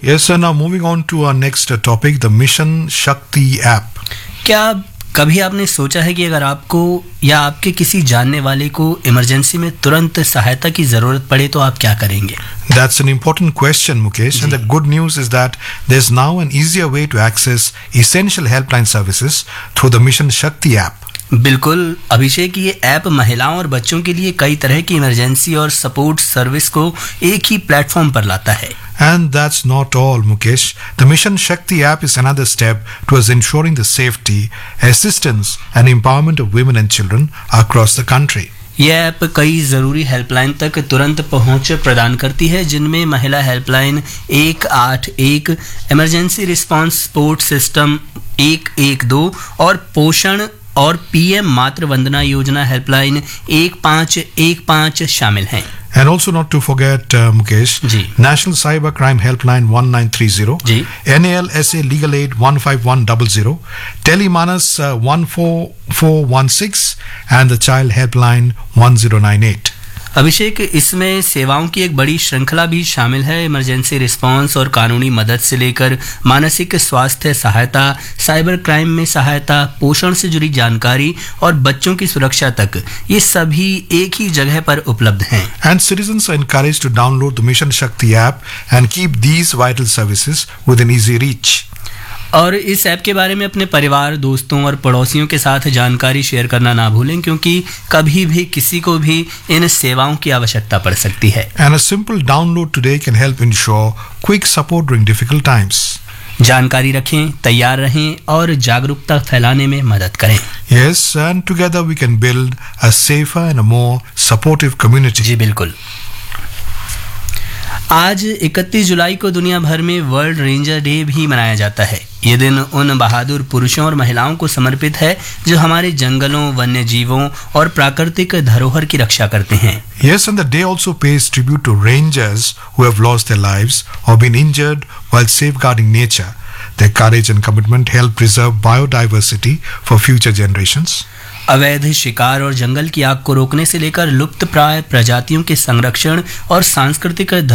Yes, and now moving on to our next topic, the Mission Shakti app. क्या कभी आपने सोचा है कि अगर आपको या आपके किसी जानने वाले को इमरजेंसी में तुरंत सहायता की जरूरत पड़े तो आप क्या करेंगे? That's an important question, Mukesh. And the good news is that there's now an easier way to access essential helpline services through the Mission Shakti app. बिल्कुल अभिषेक, ये ऐप महिलाओं और बच्चों के लिए कई तरह की इमरजेंसी और सपोर्ट सर्विस को एक ही प्लेटफॉर्म पर लाता है. And that's not all, Mukesh. The Mission Shakti app is another step towards ensuring the safety, assistance and empowerment of women and children across the country. यह ऐप कई ज़रूरी helpline तक तुरंत पहुंच प्रदान करती है, जिनमें महिला helpline 181, emergency response support system 112 और पोषण और पीएम मातृ वंदना योजना हेल्पलाइन 1515 शामिल हैं. And also not to forget, Mukesh, National Cyber Crime Helpline 1930, NALSA Legal Aid 15100, Telemanas 14416 and the Child Helpline 1098. अभिषेक, इसमें सेवाओं की एक बड़ी श्रृंखला भी शामिल है. इमरजेंसी रिस्पांस और कानूनी मदद से लेकर मानसिक स्वास्थ्य सहायता, साइबर क्राइम में सहायता, पोषण से जुड़ी जानकारी और बच्चों की सुरक्षा तक, ये सभी एक ही जगह पर उपलब्ध हैं. And citizens are encouraged to download the Mission Shakti app and keep these vital services within easy reach. और इस ऐप के बारे में अपने परिवार, दोस्तों और पड़ोसियों के साथ जानकारी शेयर करना ना भूलें, क्योंकि कभी भी किसी को भी इन सेवाओं की आवश्यकता पड़ सकती है. And a simple download today can help ensure quick support during difficult times. जानकारी रखें, तैयार रहें और जागरूकता फैलाने में मदद करें. Yes, and together we can build a safer and a more supportive community. जी बिल्कुल. आज 31 जुलाई को दुनिया भर में वर्ल्ड रेंजर डे भी मनाया जाता है. ये दिन उन बहादुर पुरुषों और महिलाओं को समर्पित है जो हमारे जंगलों, वन्य जीवों और प्राकृतिक धरोहर की रक्षा करते हैं. Yes, and the day also pays tribute to rangers who have lost their lives or been injured while safeguarding nature. Their courage and commitment help preserve biodiversity for future generations. अवैध शिकार और जंगल की आग को रोकने से लेकर लुप्तप्राय प्रजातियों के संरक्षण और सांस्कृतिक